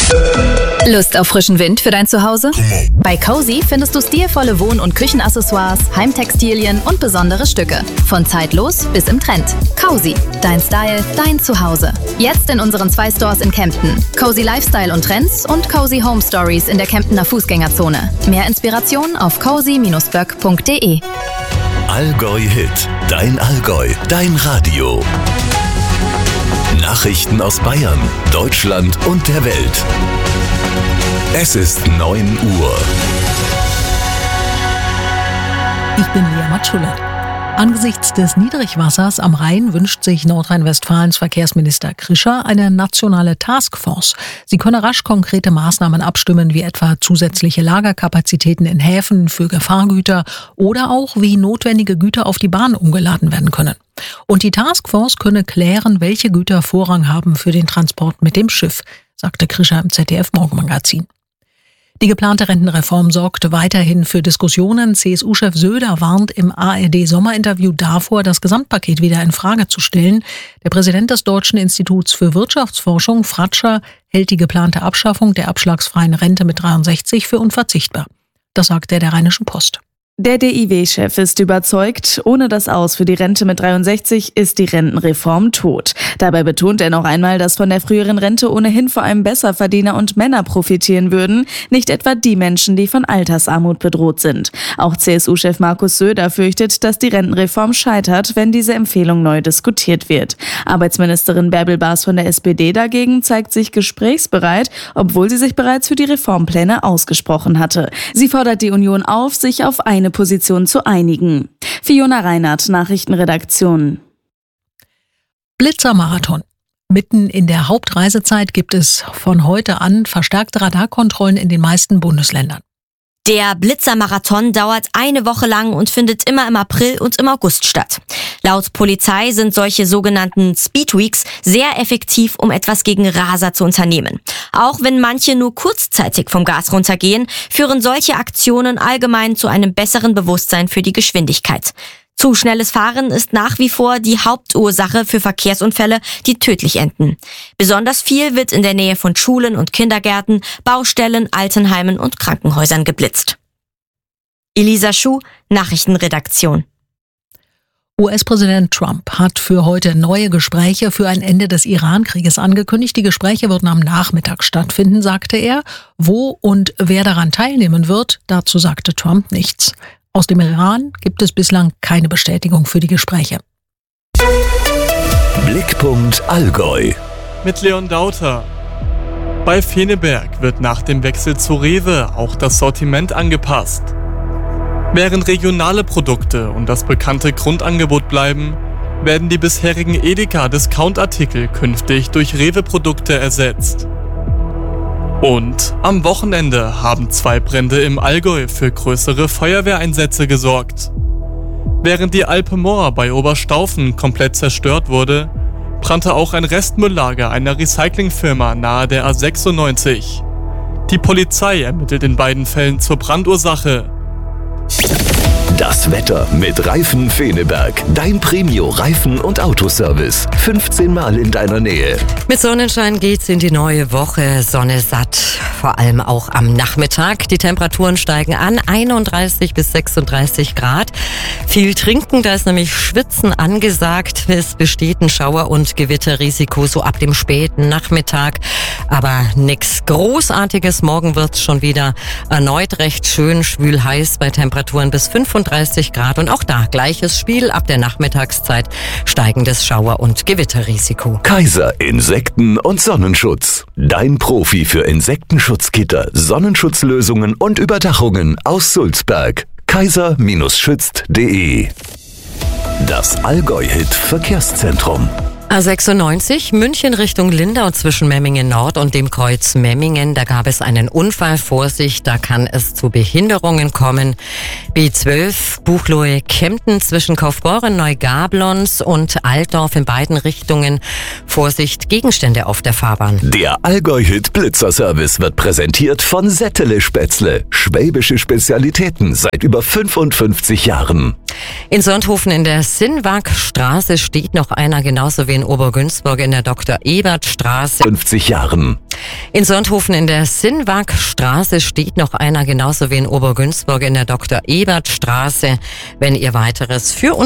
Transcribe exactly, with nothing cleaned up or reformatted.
Lust auf frischen Wind für dein Zuhause? Bei Cozy findest du stilvolle Wohn- und Küchenaccessoires, Heimtextilien und besondere Stücke. Von zeitlos bis im Trend. Cozy, dein Style, dein Zuhause. Jetzt in unseren zwei Stores in Kempten. Cozy Lifestyle und Trends und Cozy Home Stories in der Kemptener Fußgängerzone. Mehr Inspiration auf cozy Bindestrich böck Punkt de. Allgäu Hit, dein Allgäu, dein Radio. Nachrichten aus Bayern, Deutschland und der Welt. Es ist neun Uhr. Ich bin Lea Matschula. Angesichts des Niedrigwassers am Rhein wünscht sich Nordrhein-Westfalens Verkehrsminister Krischer eine nationale Taskforce. Sie könne rasch konkrete Maßnahmen abstimmen, wie etwa zusätzliche Lagerkapazitäten in Häfen für Gefahrgüter oder auch wie notwendige Güter auf die Bahn umgeladen werden können. Und die Taskforce könne klären, welche Güter Vorrang haben für den Transport mit dem Schiff, sagte Krischer im Z D F-Morgenmagazin. Die geplante Rentenreform sorgt weiterhin für Diskussionen. C S U-Chef Söder warnt im A R D-Sommerinterview davor, das Gesamtpaket wieder in Frage zu stellen. Der Präsident des Deutschen Instituts für Wirtschaftsforschung, Fratscher, hält die geplante Abschaffung der abschlagsfreien Rente mit dreiundsechzig für unverzichtbar. Das sagt er der Rheinischen Post. Der D I W-Chef ist überzeugt, ohne das Aus für die Rente mit dreiundsechzig ist die Rentenreform tot. Dabei betont er noch einmal, dass von der früheren Rente ohnehin vor allem Besserverdiener und Männer profitieren würden, nicht etwa die Menschen, die von Altersarmut bedroht sind. Auch C S U-Chef Markus Söder fürchtet, dass die Rentenreform scheitert, wenn diese Empfehlung neu diskutiert wird. Arbeitsministerin Bärbel Baas von der S P D dagegen zeigt sich gesprächsbereit, obwohl sie sich bereits für die Reformpläne ausgesprochen hatte. Sie fordert die Union auf, sich auf eine Position zu einigen. Fiona Reinhardt, Nachrichtenredaktion. Blitzermarathon. Mitten in der Hauptreisezeit gibt es von heute an verstärkte Radarkontrollen in den meisten Bundesländern. Der Blitzermarathon dauert eine Woche lang und findet immer im April und im August statt. Laut Polizei sind solche sogenannten Speedweeks sehr effektiv, um etwas gegen Raser zu unternehmen. Auch wenn manche nur kurzzeitig vom Gas runtergehen, führen solche Aktionen allgemein zu einem besseren Bewusstsein für die Geschwindigkeit. Zu schnelles Fahren ist nach wie vor die Hauptursache für Verkehrsunfälle, die tödlich enden. Besonders viel wird in der Nähe von Schulen und Kindergärten, Baustellen, Altenheimen und Krankenhäusern geblitzt. Elisa Schuh, Nachrichtenredaktion. U S-Präsident Trump hat für heute neue Gespräche für ein Ende des Iran-Krieges angekündigt. Die Gespräche würden am Nachmittag stattfinden, sagte er. Wo und wer daran teilnehmen wird, dazu sagte Trump nichts. Aus dem Iran gibt es bislang keine Bestätigung für die Gespräche. Blickpunkt Allgäu. Mit Leon Dauter. Bei Feneberg wird nach dem Wechsel zu Rewe auch das Sortiment angepasst. Während regionale Produkte und das bekannte Grundangebot bleiben, werden die bisherigen Edeka-Discount-Artikel künftig durch Rewe-Produkte ersetzt. Und am Wochenende haben zwei Brände im Allgäu für größere Feuerwehreinsätze gesorgt. Während die Alpe Moor bei Oberstaufen komplett zerstört wurde, brannte auch ein Restmülllager einer Recyclingfirma nahe der A sechsundneunzig. Die Polizei ermittelt in beiden Fällen zur Brandursache. Das Wetter mit Reifen Feneberg. Dein Premio-Reifen- und Autoservice. fünfzehn Mal in deiner Nähe. Mit Sonnenschein geht's in die neue Woche. Sonne satt, vor allem auch am Nachmittag. Die Temperaturen steigen an, einunddreißig bis sechsunddreißig Grad. Viel trinken, da ist nämlich Schwitzen angesagt. Es besteht ein Schauer- und Gewitterrisiko so ab dem späten Nachmittag. Aber nichts Großartiges. Morgen wird's schon wieder erneut recht schön schwül heiß bei Temperaturen bis fünfunddreißig Grad. Und auch da gleiches Spiel ab der Nachmittagszeit, steigendes Schauer- und Gewitterrisiko. Kaiser Insekten- und Sonnenschutz. Dein Profi für Insektenschutzgitter, Sonnenschutzlösungen und Überdachungen aus Sulzberg. kaiser schützt punkt de. Das Allgäu-Hit Verkehrszentrum. A sechsundneunzig, München Richtung Lindau zwischen Memmingen Nord und dem Kreuz Memmingen. Da gab es einen Unfall. Vorsicht, da kann es zu Behinderungen kommen. B zwölf, Buchloe Kempten zwischen Kaufbeuren, Neugablons und Altdorf in beiden Richtungen. Vorsicht, Gegenstände auf der Fahrbahn. Der Allgäu-Hit Blitzerservice wird präsentiert von Settele Spätzle. Schwäbische Spezialitäten seit über fünfundfünfzig Jahren. In Sonthofen in der Sinnwagstraße steht noch einer, genauso wie in Obergünzburg in der Doktor Ebert Straße. fünfzig Jahren. In Sonthofen in der Sinnwagstraße steht noch einer, genauso wie in Obergünzburg in der Doktor Ebert Straße. Wenn ihr weiteres für uns